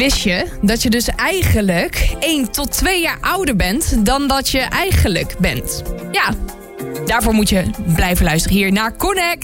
Wist je dat je dus eigenlijk 1 tot 2 jaar ouder bent dan dat je eigenlijk bent? Ja, daarvoor moet je blijven luisteren hier naar Connect.